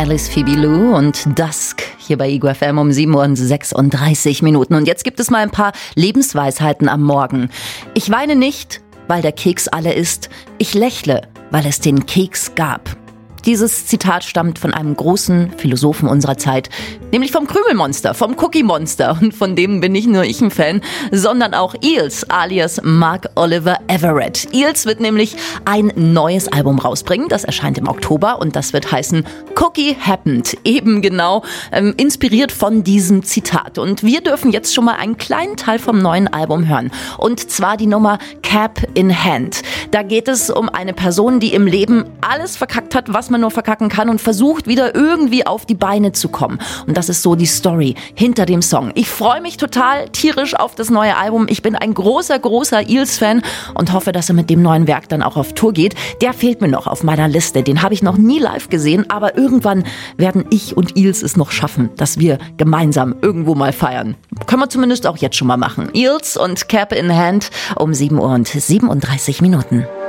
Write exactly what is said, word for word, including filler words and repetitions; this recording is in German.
Alice Phoebe Lou und Dusk hier bei Ego F M um sieben Uhr sechsunddreißig Minuten. Und jetzt gibt es mal ein paar Lebensweisheiten am Morgen. Ich weine nicht, weil der Keks alle ist. Ich lächle, weil es den Keks gab. Dieses Zitat stammt von einem großen Philosophen unserer Zeit, nämlich vom Krümelmonster, vom Cookie Monster. Und von dem bin nicht nur ich ein Fan, sondern auch Eels alias Mark Oliver Everett. Eels wird nämlich ein neues Album rausbringen, das erscheint im Oktober und das wird heißen Cookie Happened. Eben genau ähm, inspiriert von diesem Zitat. Und wir dürfen jetzt schon mal einen kleinen Teil vom neuen Album hören. Und zwar die Nummer Cap in Hand. Da geht es um eine Person, die im Leben alles verkackt hat, was man nur verkacken kann und versucht wieder irgendwie auf die Beine zu kommen. Und das ist so die Story hinter dem Song. Ich freue mich total tierisch auf das neue Album. Ich bin ein großer, großer Eels-Fan und hoffe, dass er mit dem neuen Werk dann auch auf Tour geht. Der fehlt mir noch auf meiner Liste. Den habe ich noch nie live gesehen, aber irgendwann werden ich und Eels es noch schaffen, dass wir gemeinsam irgendwo mal feiern. Können wir zumindest auch jetzt schon mal machen. Eels und Cap in Hand um sieben Uhr und siebenunddreißig Minuten.